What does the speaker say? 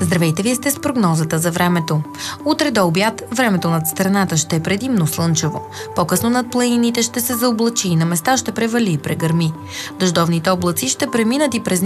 Здравейте, вие сте с прогнозата за времето. Утре до обяд времето над страната ще е предимно слънчево. По-късно над планините ще се заоблачи и на места ще превали и прегърми. Дъждовните облаци ще преминат и през